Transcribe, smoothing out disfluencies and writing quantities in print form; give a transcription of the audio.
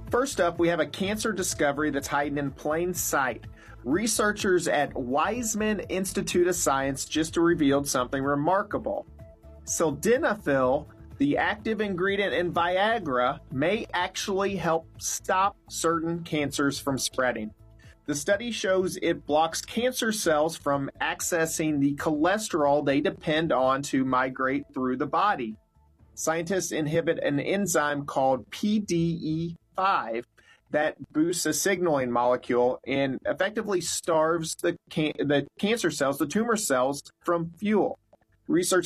First up, we have a cancer discovery that's hiding in plain sight. Researchers at Weizmann Institute of Science just revealed something remarkable. Sildenafil, the active ingredient in Viagra, may actually help stop certain cancers from spreading. The study shows it blocks cancer cells from accessing the cholesterol they depend on to migrate through the body. Scientists inhibit an enzyme called PDE5 that boosts a signaling molecule and effectively starves the cancer cells, the tumor cells, from fuel. Research